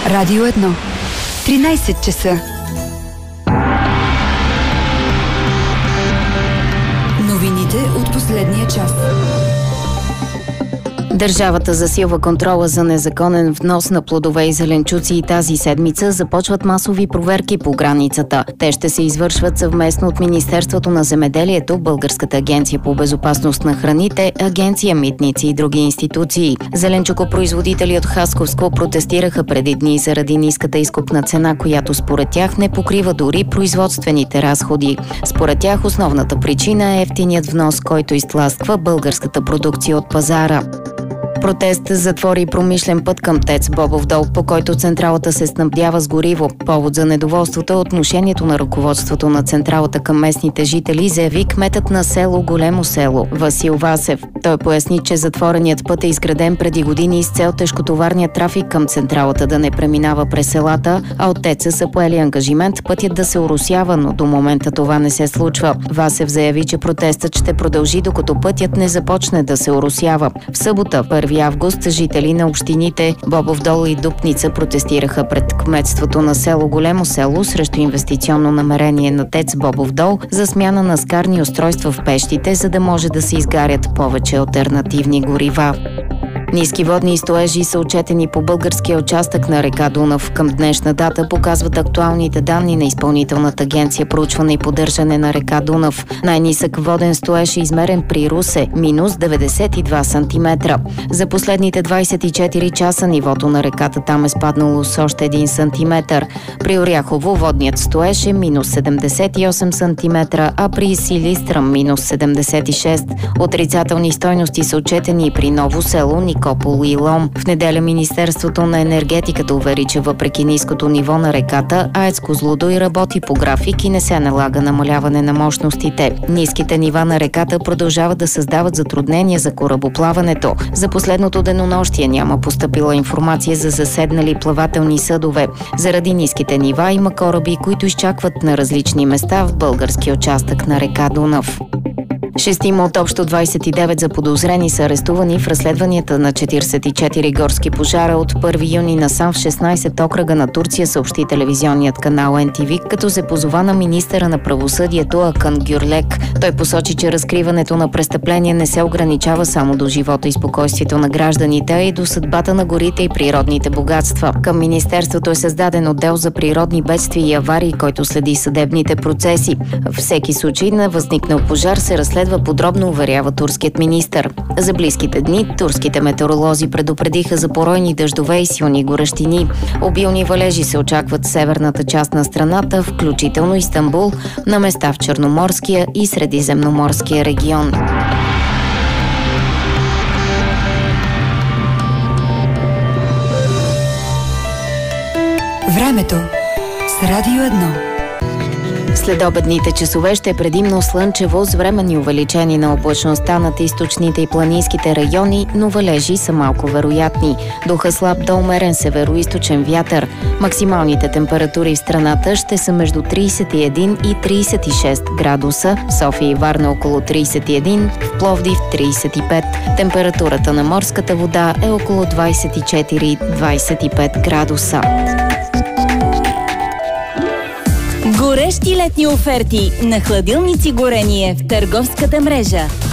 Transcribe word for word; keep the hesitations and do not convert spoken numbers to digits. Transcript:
Радио едно. тринайсет часа. Новините от последния час. Държавата засилва контрола за незаконен внос на плодове и зеленчуци и тази седмица започват масови проверки по границата. Те ще се извършват съвместно от Министерството на земеделието, Българската агенция по безопасност на храните, Агенция Митници и други институции. Зеленчукопроизводители от Хасковско протестираха преди дни заради ниската изкупна цена, която според тях не покрива дори производствените разходи. Според тях основната причина е евтиният внос, който изтласква българската продукция от пазара. Протест затвори промишлен път към ТЕЦ Бобов дол, по който централата се снабдява с гориво. Повод за недоволството е отношението на ръководството на централата към местните жители, заяви кметът на село Големо село Васил Васев. Той поясни, че затвореният път е изграден преди години с цел тежкотоварният трафик към централата да не преминава през селата, а от ТЕЦ са поели ангажимент пътят да се оросява, но до момента това не се случва. Васев заяви, че протестът ще продължи докато пътят не започне да се оросява. В събота, първи август, жители на общините Бобов дол и Дупница протестираха пред кметството на село Големо село срещу инвестиционно намерение на ТЕЦ Бобов дол за смяна на скарни устройства в пещите, за да може да се изгарят повече алтернативни горива. Ниски водни строежи са отчетени по българския участък на река Дунав. Към днешна дата показват актуалните данни на Изпълнителната агенция проучване и поддържане на река Дунав. Най-нисък воден строеж е измерен при Русе – минус деветдесет и два сантиметра. За последните двайсет и четири часа нивото на реката там е спаднало с още един сантиметър. При Оряхово водният строеж е минус седемдесет и осем сантиметра, а при Силистра – минус седемдесет и шест. Отрицателни стойности са отчетени и при Ново село, Никопол и Лом. В неделя Министерството на енергетиката увери, че въпреки ниското ниво на реката, АЕЦ Козлодуй работи по график и не се налага намаляване на мощностите. Ниските нива на реката продължават да създават затруднения за корабоплаването. За последното денонощие няма постъпила информация за заседнали плавателни съдове. Заради ниските нива има кораби, които изчакват на различни места в българския участък на река Дунав. Шестима от общо двайсет и девет заподозрени са арестувани в разследванията на четирийсет и четири горски пожара от първи юни насам в шестнайсет окръга на Турция, съобщи телевизионният канал Ен Ти Ви, като се позова на министъра на правосъдието Акън Гюрлек. Той посочи, че разкриването на престъпления не се ограничава само до живота и спокойствието на гражданите, а и до съдбата на горите и природните богатства. Към министерството е създаден отдел за природни бедствия и аварии, който следи съдебните процеси. В всеки случай на възникнал пожар се разследва подробно, уверява турският министър. За близките дни турските метеоролози предупредиха за поройни дъждове и силни горещини. Обилни валежи се очакват в северната част на страната, включително Истанбул, на места в Черноморския и Средиземноморския регион. Времето с Радио едно. Следобедните часове ще е предимно слънчево с временни увеличения на облачността над източните и планинските райони, но валежи са малко вероятни. Духа слаб до умерен североизточен вятър. Максималните температури в страната ще са между трийсет и един и трийсет и шест градуса, в София и Варна около трийсет и един, в Пловдив трийсет и пет. Температурата на морската вода е около двайсет и четири до двайсет и пет градуса. Горещи летни оферти на хладилници Горение в търговската мрежа.